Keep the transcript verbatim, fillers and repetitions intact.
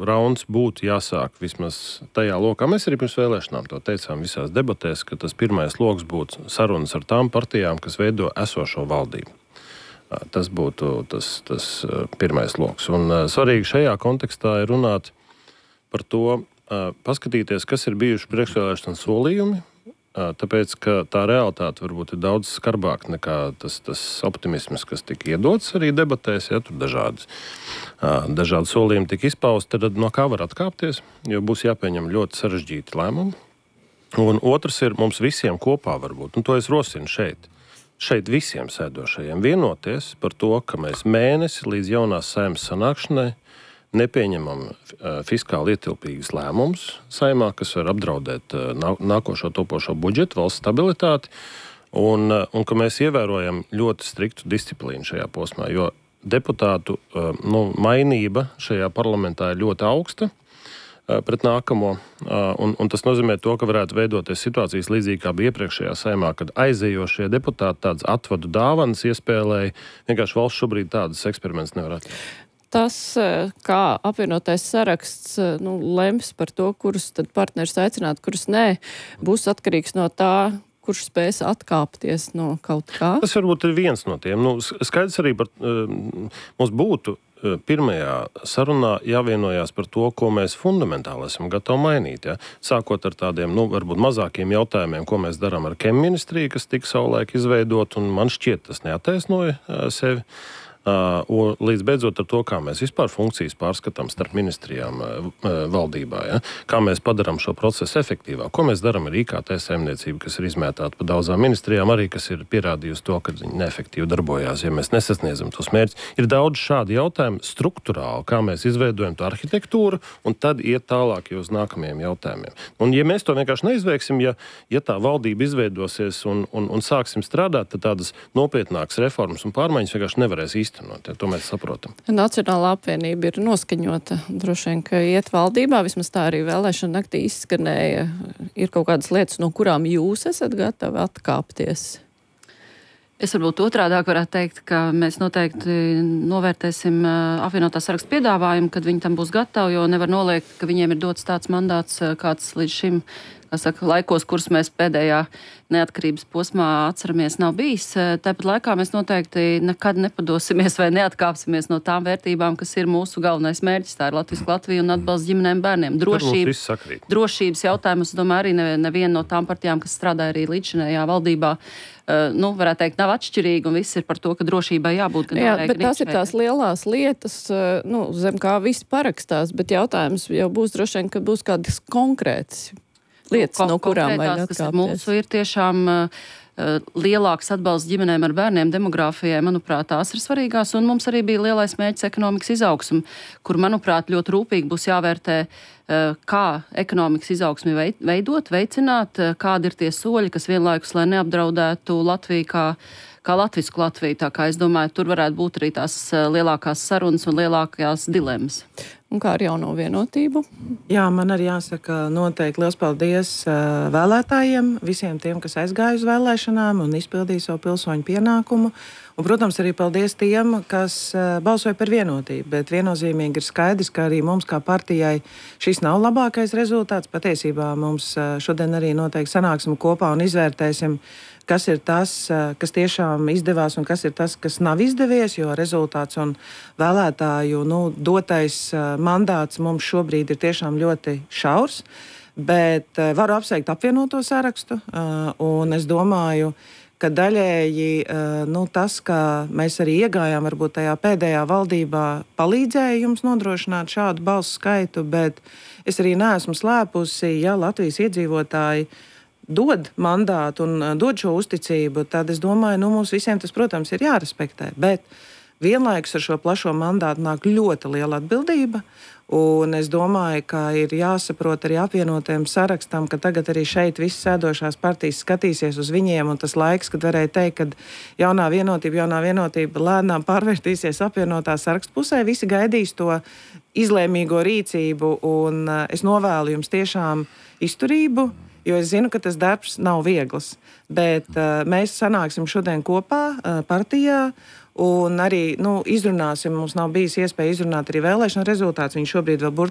rauns būtu jāsāk vismaz tajā lokā. Mēs arī pirms vēlēšanām to teicām visās debatēs, ka tas pirmais loks būtu sarunas ar tām partijām, kas veido esošo valdību. Tas būtu tas, tas pirmais loks. Un svarīgi šajā kontekstā ir runāt par to, paskatīties, kas ir bijuši priekšvēlēšana solījumi, tāpēc, ka tā realitāte varbūt ir daudz skarbāka nekā tas, tas optimisms, kas tika iedots arī debatēs, ja tur dažādas, dažādi solījumi tika izpausti, tad no kā var atkāpties, jo būs jāpieņem ļoti sarežģīti lēmumi. Un otrs ir mums visiem kopā varbūt, un to es rosinu šeit. Šeit visiem sēdošajiem vienoties par to, ka mēs mēnesi līdz jaunās Saeimas sanākšanai nepieņemam fiskāli ietilpīgas lēmumus Saeimā, kas var apdraudēt nākošo topošo budžetu, valsts stabilitāti, un, un ka mēs ievērojam ļoti striktu disciplīnu šajā posmā, jo deputātu nu, mainība šajā parlamentā ir ļoti augsta pret nākamo, un, un tas nozīmē to, ka varētu veidoties situācijas līdzīgi kā bija iepriekšējā Saeimā, kad aizējošie deputāti tādas atvadu dāvanas iespēlēja. Vienkārši valsts šobrīd tādas eksperiments nevar atļaut. Tas, kā apvienotais saraksts nu, lems par to, kurus tad partneris aicināt, kurus nē, būs atkarīgs no tā, kurš spēs atkāpties no kaut kā. Tas varbūt ir viens no tiem. Nu, skaidrs arī par, mums būtu pirmajā sarunā jāvienojās par to, ko mēs fundamentāli esam gatavi mainīt. Ja? Sākot ar tādiem, nu, varbūt mazākiem jautājumiem, ko mēs darām ar Kem ministriju, kas tika savulaik izveidot, un man šķiet, tas neataisnoja sevi. Uh, un līdz beidzot ar to, kā mēs vispār funkcijas pārskatām starp ministrijām uh, valdībā, ja? Kā mēs padarām šo procesu efektīvāk, ko mēs darām ar I K T saimniecību, kas ir izmētāta pa daudzām ministrijām, arī kas ir pierādījusi to, ka viņi neefektīvi darbojās, ja mēs nesasniedzam tos mērķus. Ir daudz šādi jautājumi struktūrāli, kā mēs izveidojam to arhitektūru, un tad iet tālāk jau uz nākamajiem jautājumiem. Un ja mēs to vienkārši neizveiksim, ja, ja tā valdība izveidosies un, un, un sāksim strādāt, tad tādas nopietnākas reformas un pārmaiņas vienkārši nevarēs īstenot. Ja, to mēs saprotam. Nacionālā apvienība ir noskaņota. Droši vien, ka iet valdībā, vismaz tā arī vēlēšana naktī izskanēja, ir kaut kādas lietas, no kurām jūs esat gatavi atkāpties. Es varbūt otrādāk varētu teikt, ka mēs noteikti novērtēsim apvienotā saraksta piedāvājumu, kad viņi tam būs gatavi, jo nevar noliegt, ka viņiem ir dots tāds mandāts, kāds līdz šim, kā saka, laikos, kurus mēs pēdējā neatkarības posmā atceramies, nav bijis. Tāpat laikā mēs noteikti nekad nepadosimies vai neatkāpsimies no tām vērtībām, kas ir mūsu galvenais mērķis. Tā ir Latvijas Latvija un atbalsts ģimenēm bērniem. Drošība, drošības jautājumus, domāju, arī neviena no tām partijām, kas strādāja arī līdzinējā valdībā, nu, varētu teikt, nav atšķirīgi, un viss ir par to, ka drošībai jābūt. Jā, bet tās ir tās lielās lietas, nu, zem kā viss parakstās, bet jautājums jau būs droši vien, ka būs kādas konkrētas lietas, no kurām vajag atkāpties. Mūsu ir tiešām uh, lielāks atbalsts ģimenēm ar bērniem, demogrāfijai, manuprāt, tās ir svarīgās, un mums arī bija lielais mērķis ekonomikas izaugsme, kur, manuprāt, ļoti rūpīgi būs jāvērtē, uh, kā ekonomikas izaugsmi veidot, veicināt, uh, kādi ir tie soļi, kas vienlaikus, lai neapdraudētu Latviju kā kā latvisku Latviju. Tā kā es domāju, tur varētu būt arī tās lielākās sarunas un lielākās dilemmas. Un kā ar jauno vienotību? Jā, man arī jāsaka noteikti liels paldies vēlētājiem, visiem tiem, kas aizgāja uz vēlēšanām un izpildīja savu pilsoņu pienākumu. Un, protams, arī paldies tiem, kas balsoja par vienotību, bet viennozīmīgi ir skaidrs, ka arī mums kā partijai šis nav labākais rezultāts. Patiesībā mums šodien arī noteikti sanāksim kopā un izvērtēsim, kas ir tas, kas tiešām izdevās un kas ir tas, kas nav izdevies, jo rezultāts un vēlētāju nu, dotais mandāts mums šobrīd ir tiešām ļoti šaurs, bet varu apsveikt apvienoto sarakstu, un es domāju, ka daļēji nu, tas, ka mēs arī iegājām varbūt tajā pēdējā valdībā, palīdzēja jums nodrošināt šādu balsu skaitu, bet es arī neesmu slēpusi, ja Latvijas iedzīvotāji dod mandātu un dod šo uzticību, tad es domāju, nu mums visiem tas, protams, ir jārespektē, bet vienlaikus ar šo plašo mandātu nāk ļoti liela atbildība, un es domāju, ka ir jāsaprot arī apvienotajam sarakstam, ka tagad arī šeit visas sēdošās partijas skatīsies uz viņiem, un tas laiks, kad varēja teikt, ka jaunā vienotība, jaunā vienotība lēnām pārvērtīsies apvienotā saraksta pusē, visi gaidīs to izlēmīgo rīcību, un es novēlu jums tiešām izturību, jo es zinu, ka tas darbs nav viegls, bet uh, mēs sanāksim šodien kopā uh, partijā un arī nu, izrunāsim, mums nav bijis iespēja izrunāt arī vēlēšana rezultātus, viņi šobrīd vēl burtiski